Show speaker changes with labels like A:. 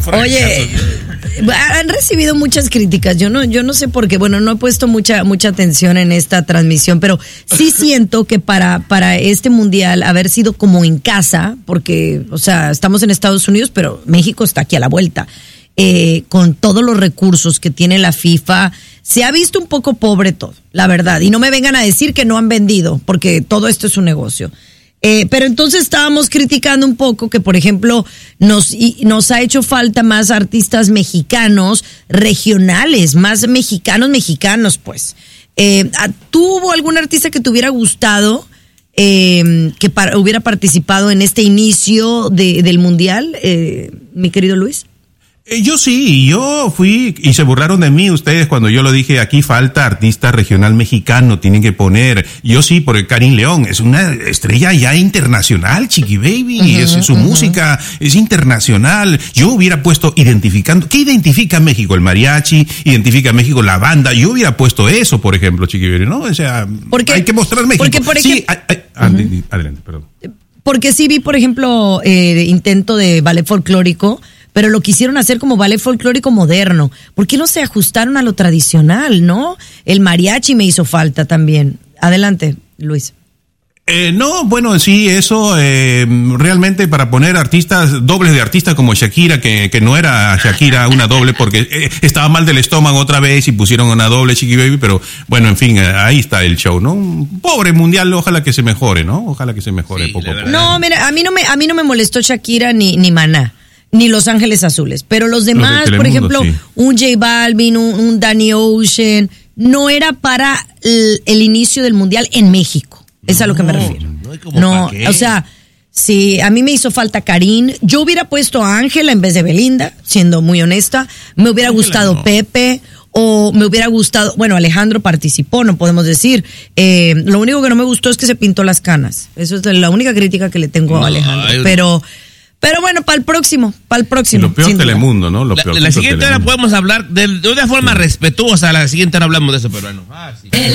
A: Oye, han recibido muchas críticas. Yo no sé por qué. Bueno, no he puesto mucha atención en esta transmisión, pero sí siento que para este mundial haber sido como en casa, porque, o sea, estamos en Estados Unidos, pero México está aquí a la vuelta. Con todos los recursos que tiene la FIFA, se ha visto un poco pobre todo, la verdad. Y no me vengan a decir que no han vendido, porque todo esto es un negocio. Pero entonces estábamos criticando un poco que, por ejemplo, nos ha hecho falta más artistas mexicanos regionales, más mexicanos, pues. ¿Tú hubo algún artista que te hubiera gustado hubiera participado en este inicio del Mundial, mi querido Luis?
B: Yo fui y se burlaron de mí ustedes cuando yo lo dije, aquí falta artista regional mexicano, tienen que poner. Yo sí, por el Karim León, es una estrella ya internacional, Chiqui Baby, su música es internacional. Yo hubiera puesto identificando, ¿qué identifica a México? El mariachi, identifica a México la banda. Yo hubiera puesto eso, por ejemplo, Chiqui Baby, ¿no? O sea, hay que mostrar México.
A: Porque, por ejemplo,
B: adelante, perdón.
A: Porque sí vi, por ejemplo, intento de ballet folclórico, pero lo quisieron hacer como ballet folclórico moderno. ¿Por qué no se ajustaron a lo tradicional, no? El mariachi me hizo falta también. Adelante, Luis.
B: No, bueno, sí, eso realmente para poner dobles de artistas como Shakira, que no era Shakira una doble porque estaba mal del estómago otra vez y pusieron una doble, Chiqui Baby, pero bueno, en fin, ahí está el show, ¿no? Pobre mundial, ojalá que se mejore, ¿no? Ojalá que se mejore poco a poco.
A: No, mira, a mí no me molestó Shakira ni Maná, ni Los Ángeles Azules, pero los demás,
B: de Telemundo,
A: por ejemplo,
B: sí.
A: un J Balvin, un Danny Ocean, no era para el inicio del mundial en México. Es a lo que me refiero. No, o sea, sí, a mí me hizo falta Karim. Yo hubiera puesto a Ángela en vez de Belinda, siendo muy honesta. Me hubiera gustado Pepe, o me hubiera gustado, bueno, Alejandro participó, no podemos decir. Lo único que no me gustó es que se pintó las canas. Eso es la única crítica que le tengo a Alejandro. Pero bueno, para el próximo.
B: Y lo peor Telemundo, ¿no?
C: La siguiente hora podemos hablar de una forma respetuosa. La siguiente hora hablamos de eso, pero bueno. Sí.